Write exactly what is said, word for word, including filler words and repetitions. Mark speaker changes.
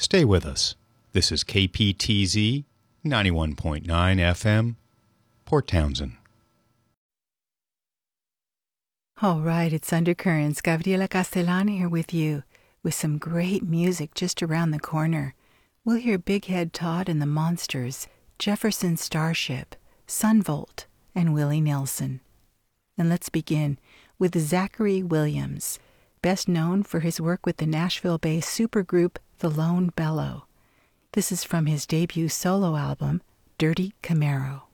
Speaker 1: Stay with us. This is K P T Z ninety-one point nine F M, Port Townsend.
Speaker 2: All right, it's Undercurrents. Gabriela Castellani here with you, with some great music just around the corner. We'll hear Big Head Todd and the Monsters, Jefferson Starship, Sunvolt, and Willie Nelson. And let's begin with Zachary Williams, best known for his work with the Nashville-based supergroup The Lone Bellow. This is from his debut solo album, Dirty Camaro.